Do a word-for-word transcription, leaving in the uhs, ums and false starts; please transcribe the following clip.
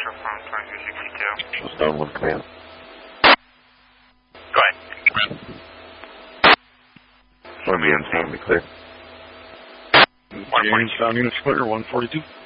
departure from twenty-two sixty-two. Stone one command. Go ahead. Let me in, sound me clear. one forty-two. Sound unit clear, one forty-two.